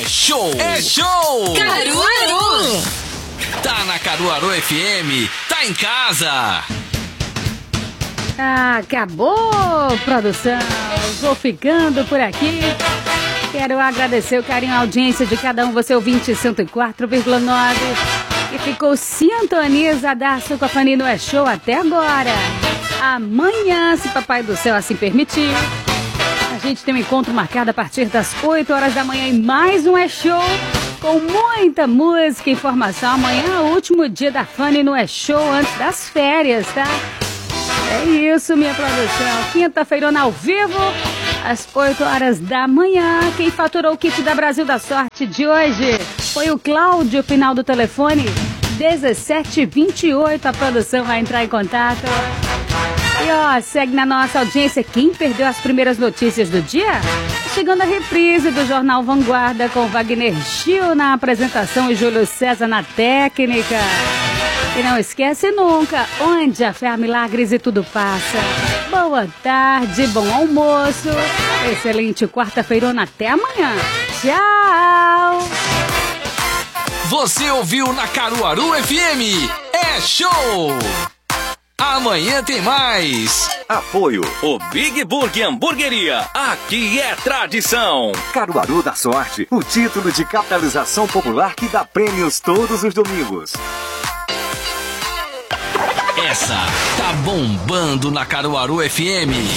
show! É show! Caruaru! Tá na Caruaru FM, tá em casa! Acabou, produção. Vou ficando por aqui. Quero agradecer o carinho e a audiência de cada um, você ouvinte 104,9, que ficou sintonizadaço com a Fanny no É Show até agora. Amanhã, se Papai do Céu assim permitir, a gente tem um encontro marcado a partir das 8 horas da manhã e mais um É Show, com muita música e informação. Amanhã é o último dia da Fanny no É Show antes das férias, tá? É isso, minha produção. Quinta-feirona ao vivo, às 8 horas da manhã. Quem faturou o kit da Brasil da Sorte de hoje foi o Cláudio, final do telefone 1728. A produção vai entrar em contato. E ó, segue na nossa audiência quem perdeu as primeiras notícias do dia. Chegando a reprise do Jornal Vanguarda com Wagner Gil na apresentação e Júlio César na técnica. E não esquece nunca, onde a fé há milagres e tudo passa. Boa tarde, bom almoço, excelente quarta-feirona, até amanhã. Tchau! Você ouviu na Caruaru FM, É show! Amanhã tem mais. Apoio, o Big Burger Hamburgueria. Aqui é tradição. Caruaru da Sorte, o título de capitalização popular que dá prêmios todos os domingos. Essa tá bombando na Caruaru FM.